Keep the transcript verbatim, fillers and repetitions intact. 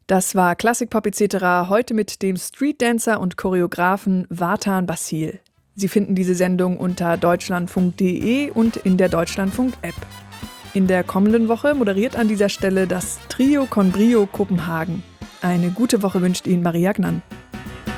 Das war Klassikpop et cetera, heute mit dem Streetdancer und Choreografen Vartan Basil. Sie finden diese Sendung unter deutschlandfunk punkt de und in der Deutschlandfunk-App. In der kommenden Woche moderiert an dieser Stelle das Trio con Brio Kopenhagen. Eine gute Woche wünscht Ihnen Maria Gnan.